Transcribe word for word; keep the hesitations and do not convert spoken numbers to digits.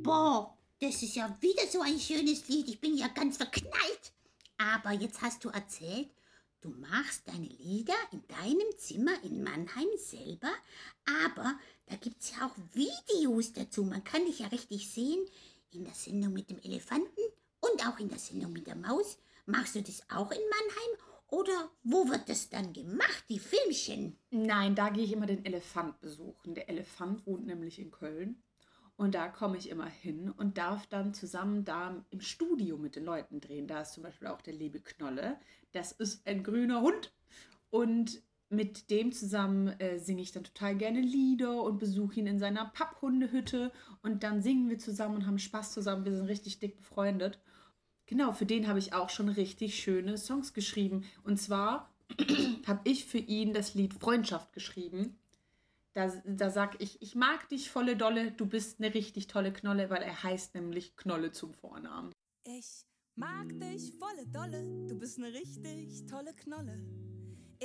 Boah, das ist ja wieder so ein schönes Lied. Ich bin ja ganz verknallt. Aber jetzt hast du erzählt, du machst deine Lieder in deinem Zimmer in Mannheim selber, aber da gibt es ja auch Videos dazu. Man kann dich ja richtig sehen in der Sendung mit dem Elefanten und auch in der Sendung mit der Maus. Machst du das auch in Mannheim oder wo wird das dann gemacht, die Filmchen? Nein, da gehe ich immer den Elefant besuchen. Der Elefant wohnt nämlich in Köln. Und da komme ich immer hin und darf dann zusammen da im Studio mit den Leuten drehen. Da ist zum Beispiel auch der liebe Knolle. Das ist ein grüner Hund. Und mit dem zusammen äh, singe ich dann total gerne Lieder und besuche ihn in seiner Papphundehütte. Und dann singen wir zusammen und haben Spaß zusammen. Wir sind richtig dick befreundet. Genau, für den habe ich auch schon richtig schöne Songs geschrieben. Und zwar habe ich für ihn das Lied Freundschaft geschrieben. Da, da sag ich, ich mag dich volle Dolle, du bist eine richtig tolle Knolle, weil er heißt nämlich Knolle zum Vornamen. Ich mag dich volle Dolle, du bist eine richtig tolle Knolle.